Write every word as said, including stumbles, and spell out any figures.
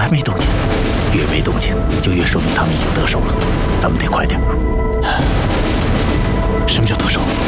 还没动静，越没动静就越说明他们已经得手了，咱们得快点。 什么叫得手？